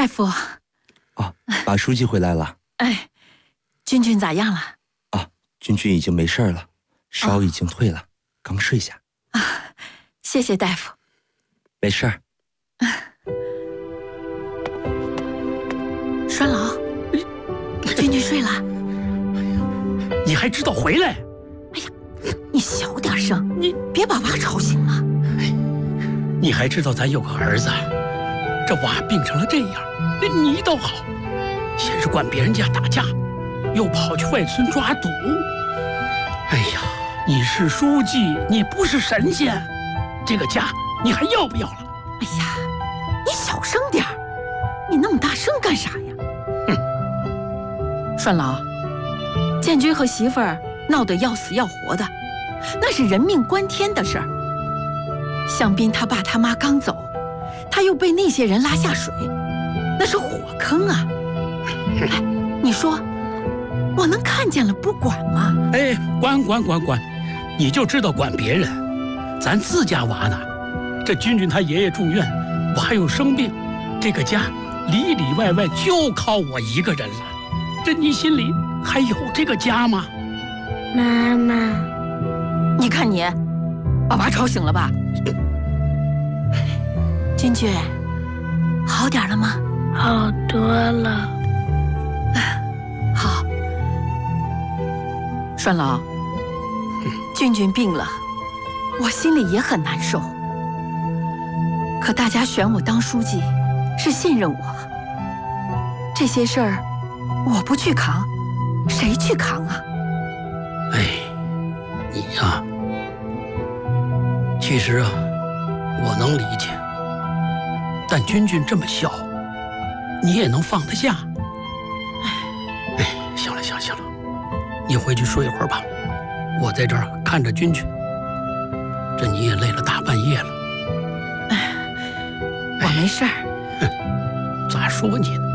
大夫。 啊，马书记回来了。 哎，君君咋样了？ 啊，君君已经没事了，烧已经退了，刚睡下。 啊，谢谢大夫。 没事儿。 栓老，君君睡了。 你还知道回来？ 哎呀，你小点声，你别把娃吵醒了。 你还知道咱有个儿子，这娃病成了这样，你倒好，先是管别人家打架，又跑去外村抓赌。哎呀，你是书记，你不是神仙，这个家你还要不要了？ 哎呀，你小声点儿，你那么大声干啥呀？栓老，建军和媳妇儿闹得要死要活的，那是人命关天的事儿。向斌他爸他妈刚走，他又被那些人拉下水，那是火坑啊！哎，你说我能看见了不管吗？ 哎，管，你就知道管别人，咱自家娃呢？这君君他爷爷住院，娃又生病，这个家里里外外就靠我一个人了。这你心里还有这个家吗？ 妈妈， 你看你，把娃吵醒了吧？君君，好点了吗？ 好多了。 好。栓老，君君病了，我心里也很难受。可大家选我当书记，是信任我。这些事儿，我不去扛，谁去扛啊？ 哎，你呀，其实啊，我能理解。但君君这么小，你也能放得下。哎，行了，你回去睡一会儿吧，我在这儿看着君君。这你也累了大半夜了。 我没事儿。 咋说你呢？